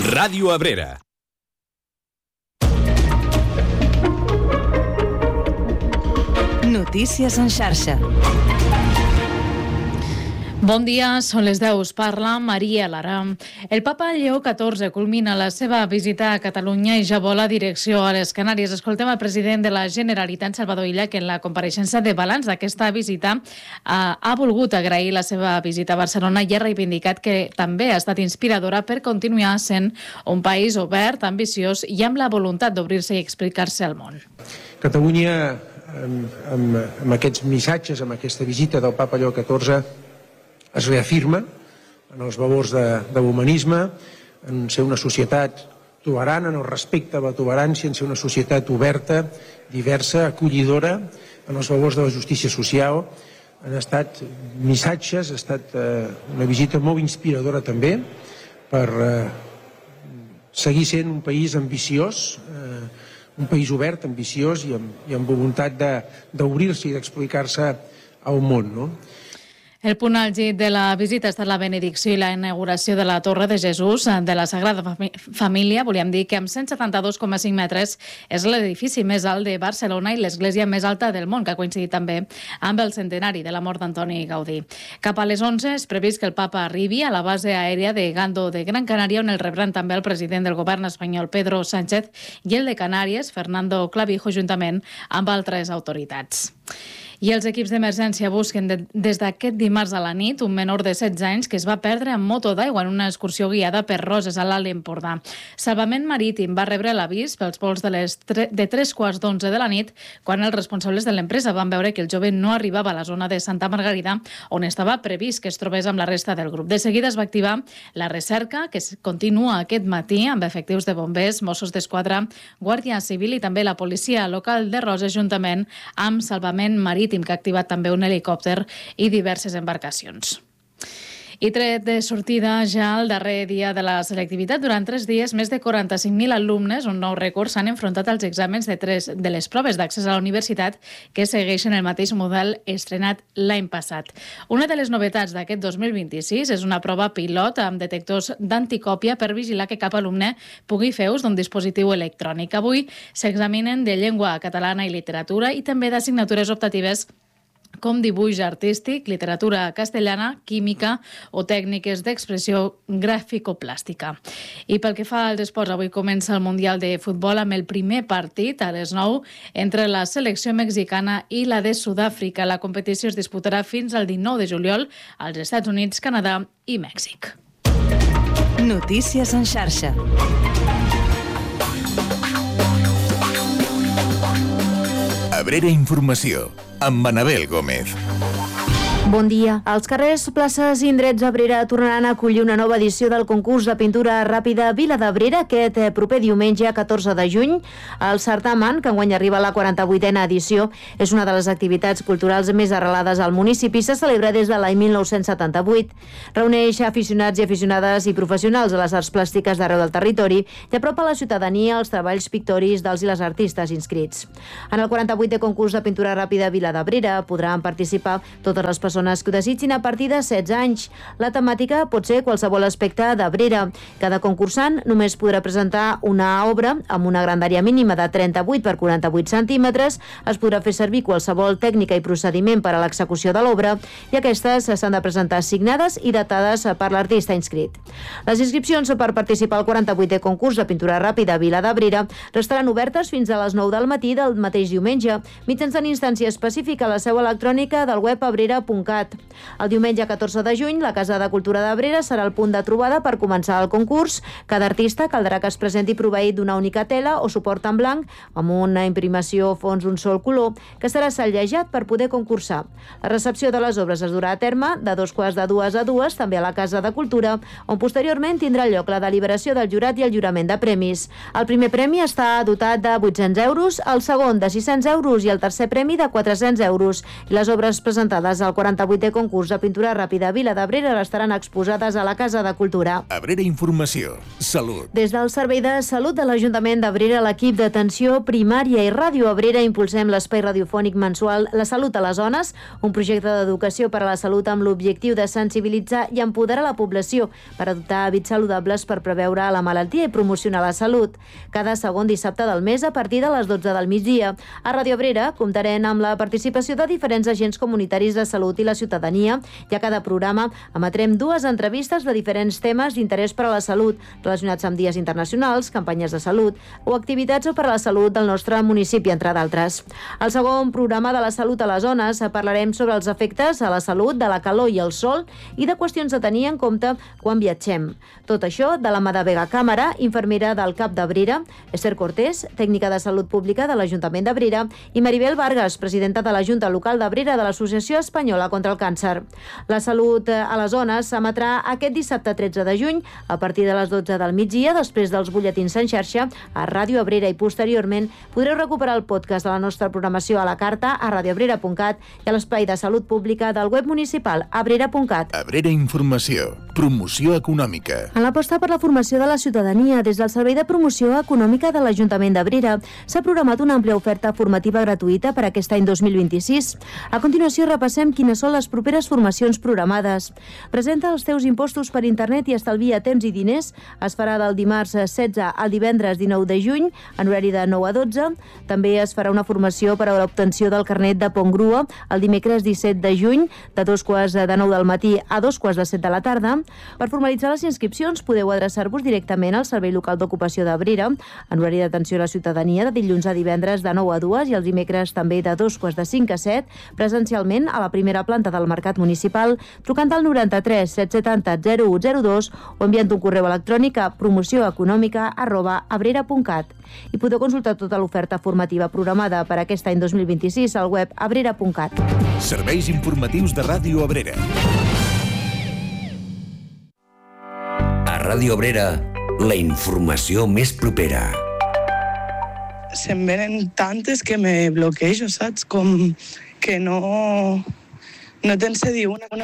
Ràdio Abrera. Notícies en xarxa. Bon dia, són les 10. Us parla Maria Lara. El papa Lleó XIV culmina la seva visita a Catalunya i ja vola direcció a les Canàries. Escoltem el president de la Generalitat, Salvador Illa, que en la compareixença de balanç d'aquesta visita ha volgut agrair la seva visita a Barcelona i ha reivindicat que també ha estat inspiradora per continuar sent un país obert, ambiciós i amb la voluntat d'obrir-se i explicar-se al món. Catalunya, amb aquests missatges, amb aquesta visita del papa Lleó XIV, es reafirma en els valors de l'humanisme, en ser una societat tolerant, en el respecte a la tolerància, en ser una societat oberta, diversa, acollidora, en els valors de la justícia social. Han estat missatges, ha estat una visita molt inspiradora també per seguir sent un país ambiciós, un país obert, ambiciós i amb voluntat d'obrir-se i d'explicar-se al món, no? El punt àlgid de la visita ha estat la benedicció i la inauguració de la Torre de Jesús de la Sagrada Família. Volíem dir que amb 172,5 metres és l'edifici més alt de Barcelona i l'església més alta del món, que ha coincidit també amb el centenari de la mort d'Antoni Gaudí. Cap a les 11 és previst que el papa arribi a la base aèria de Gando de Gran Canària, on el rebran també el president del govern espanyol, Pedro Sánchez, i el de Canàries, Fernando Clavijo, juntament amb altres autoritats. I els equips d'emergència busquen des d'aquest dimarts a la nit un menor de 16 anys que es va perdre amb moto d'aigua en una excursió guiada per Roses a l'Alt Empordà. Salvament Marítim va rebre l'avís pels vols de 3:15 de la nit quan els responsables de l'empresa van veure que el jove no arribava a la zona de Santa Margarida on estava previst que es trobés amb la resta del grup. De seguida es va activar la recerca que continua aquest matí amb efectius de bombers, Mossos d'Esquadra, Guàrdia Civil i també la policia local de Roses juntament amb Salvament Marítim, que ha activat també un helicòpter i diverses embarcacions. I tret de sortida ja el darrer dia de la selectivitat. Durant 3 dies, més de 45.000 alumnes, un nou rècord, s'han enfrontat als exàmens de les proves d'accés a la universitat que segueixen el mateix model estrenat l'any passat. Una de les novetats d'aquest 2026 és una prova pilot amb detectors d'anticòpia per vigilar que cap alumne pugui fer ús d'un dispositiu electrònic. Avui s'examinen de llengua catalana i literatura i també d'assignatures optatives com dibuix artístic, literatura castellana, química o tècniques d'expressió gràfico-plàstica. I pel que fa als esports, avui comença el Mundial de Futbol amb el primer partit a les 9 entre la selecció mexicana i la de Sud-àfrica. La competició es disputarà fins al 19 de juliol als Estats Units, Canadà i Mèxic. Notícies en xarxa. Abrera Informació, amb Anabel Gómez. Bon dia. Els carrers, places i indrets d'Abrera tornaran a acollir una nova edició del concurs de pintura ràpida Vila d'Abrera aquest proper diumenge 14 de juny. El certamen, que enguany arriba a la 48a edició, és una de les activitats culturals més arrelades al municipi. Se celebra des de l'any 1978. Reuneix aficionats i aficionades i professionals a les arts plàstiques d'arreu del territori i apropa a la ciutadania els treballs pictòrics dels i les artistes inscrits. En el 48è concurs de pintura ràpida Vila d'Abrera podran participar totes les persones que ho desitgin a partir de 16 anys. La temàtica pot ser qualsevol aspecte d'Abrera. Cada concursant només podrà presentar una obra amb una grandària mínima de 38 per 48 centímetres. Es podrà fer servir qualsevol tècnica i procediment per a l'execució de l'obra i aquestes s'han de presentar signades i datades per l'artista inscrit. Les inscripcions per participar al 48è concurs de pintura ràpida Vila d'Abrera restaran obertes fins a les 9 del matí del mateix diumenge, mitjançant instància específica a la seu electrònica del web abrera.cat. El diumenge 14 de juny, la Casa de Cultura d'Abrera serà el punt de trobada per començar el concurs. Cada artista caldrà que es presenti proveït d'una única tela o suport en blanc amb una imprimació fons d'un sol color que serà sellejat per poder concursar. La recepció de les obres es durà a terme de 2:45 a 2, també a la Casa de Cultura, on posteriorment tindrà lloc la deliberació del jurat i el jurament de premis. El primer premi està dotat de 800 euros, el segon de 600 euros i el tercer premi de 400 euros. I les obres presentades al 48 78è concurs de pintura ràpida Vila d'Abrera estaran exposades a la Casa de Cultura. Abrera Informació. Salut. Des del Servei de Salut de l'Ajuntament d'Abrera, l'equip d'atenció primària i Ràdio Abrera impulsem l'espai radiofònic mensual La Salut a les Zones, un projecte d'educació per a la salut amb l'objectiu de sensibilitzar i empoderar la població per adoptar hàbits saludables per preveure la malaltia i promocionar la salut. Cada segon dissabte del mes a partir de les 12 del migdia. A Ràdio Abrera comptarem amb la participació de diferents agents comunitaris de salut i la ciutadania i a cada programa emetrem 2 entrevistes de diferents temes d'interès per a la salut relacionats amb dies internacionals, campanyes de salut o activitats per a la salut del nostre municipi, entre d'altres. Al segon programa de la salut a les zones parlarem sobre els efectes a la salut de la calor i el sol i de qüestions a tenir en compte quan viatgem. Tot això de la mà de Vega Càmera, infermera del CAP d'Abrera, Esther Cortés, tècnica de salut pública de l'Ajuntament d'Abrera, i Maribel Vargas, presidenta de la Junta Local d'Abrera de l'Associació Espanyola contra el Càncer. La salut a les zones s'emetrà aquest dissabte 13 de juny a partir de les 12 del migdia, després dels butlletins en xarxa a Ràdio Abrera, i posteriorment podreu recuperar el podcast de la nostra programació a la carta a radioabrera.cat i a l'espai de salut pública del web municipal abrera.cat. Abrera Informació. Promoció econòmica. En l'aposta per la formació de la ciutadania, des del Servei de Promoció Econòmica de l'Ajuntament d'Abrera, s'ha programat una àmplia oferta formativa gratuïta per aquest any 2026. A continuació, repassem quines són les properes formacions programades. Presenta els teus impostos per internet i estalvia temps i diners. Es farà del dimarts 16 al divendres 19 de juny, en horari de 9 a 12. També es farà una formació per a l'obtenció del carnet de pont grua el dimecres 17 de juny, de 2:45 del matí a 2:07 de la tarda. Per formalitzar les inscripcions podeu adreçar-vos directament al Servei Local d'Ocupació d'Abrera, en horari d'atenció a la ciutadania de dilluns a divendres de 9 a 2 i els dimecres també de 2:45 a 7, presencialment a la primera planta del Mercat Municipal, trucant al 93 770 0102 o enviant un correu electrònic a promocioeconòmica@abrera.cat. I podeu consultar tota l'oferta formativa programada per aquest any 2026 al web abrera.cat. Serveis informatius de Ràdio Abrera. A Ràdio Abrera, la informació més propera. Se'm venen tantes que me bloquejo, saps? Com que no te'n sé dir una